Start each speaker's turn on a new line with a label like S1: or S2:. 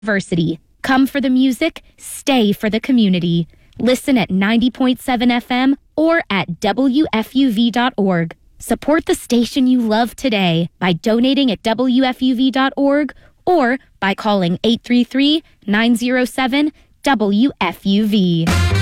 S1: University. Come for the music, stay for the community. Listen at 90.7 FM or at WFUV.org. Support the station you love today by donating at WFUV.org or by calling 833-907-WFUV.